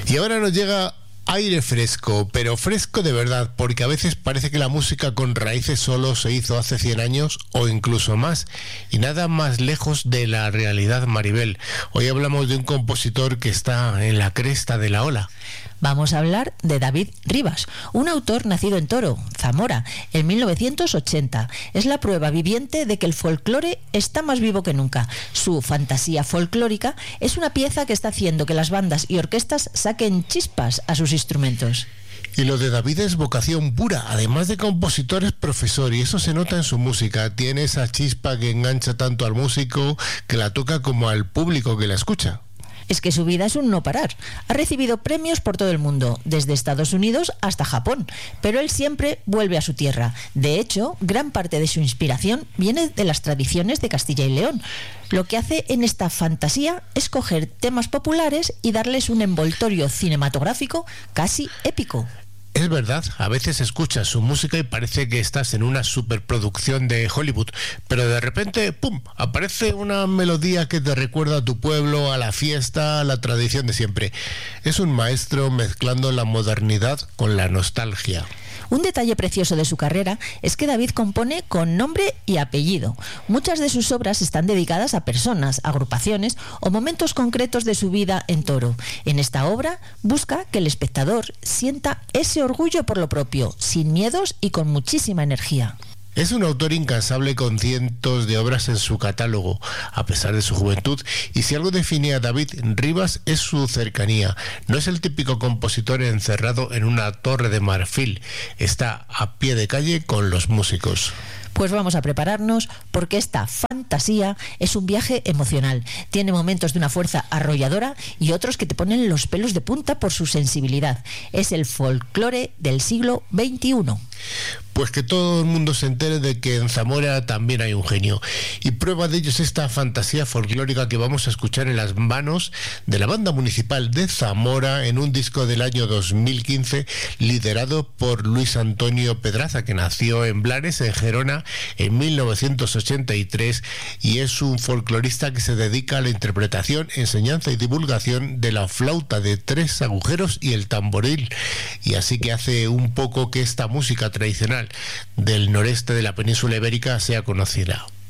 Y ahora nos llega aire fresco, pero fresco de verdad, porque a veces parece que la música con raíces solo se hizo hace 100 años o incluso más, y nada más lejos de la realidad, Maribel. Hoy hablamos de un compositor que está en la cresta de la ola. Vamos a hablar de David Rivas, un autor nacido en Toro, Zamora, en 1980. Es la prueba viviente de que el folclore está más vivo que nunca. Su fantasía folclórica es una pieza que está haciendo que las bandas y orquestas saquen chispas a sus instrumentos. Y lo de David es vocación pura, además de compositor es profesor, y eso se nota en su música. Tiene esa chispa que engancha tanto al músico que la toca como al público que la escucha. Es que su vida es un no parar. Ha recibido premios por todo el mundo, desde Estados Unidos hasta Japón, pero él siempre vuelve a su tierra. De hecho, gran parte de su inspiración viene de las tradiciones de Castilla y León. Lo que hace en esta fantasía es coger temas populares y darles un envoltorio cinematográfico casi épico. Es verdad, a veces escuchas su música y parece que estás en una superproducción de Hollywood, pero de repente, ¡pum!, aparece una melodía que te recuerda a tu pueblo, a la fiesta, a la tradición de siempre. Es un maestro mezclando la modernidad con la nostalgia. Un detalle precioso de su carrera es que David compone con nombre y apellido. Muchas de sus obras están dedicadas a personas, agrupaciones o momentos concretos de su vida en Toro. En esta obra busca que el espectador sienta ese orgullo por lo propio, sin miedos y con muchísima energía. Es un autor incansable con cientos de obras en su catálogo, a pesar de su juventud, y si algo define a David Rivas es su cercanía. No es el típico compositor encerrado en una torre de marfil, está a pie de calle con los músicos. Pues vamos a prepararnos porque esta fantasía es un viaje emocional. Tiene momentos de una fuerza arrolladora y otros que te ponen los pelos de punta por su sensibilidad. Es el folclore del siglo XXI. Pues que todo el mundo se entere de que en Zamora también hay un genio. Y prueba de ello es esta fantasía folclórica que vamos a escuchar en las manos de la Banda Municipal de Zamora en un disco del año 2015 liderado por Luis Antonio Pedraza, que nació en Blanes, en Gerona, en 1983, y es un folclorista que se dedica a la interpretación, enseñanza y divulgación de la flauta de 3 agujeros y el tamboril. Y así que hace un poco que esta música tradicional del noreste de la península ibérica sea conocida.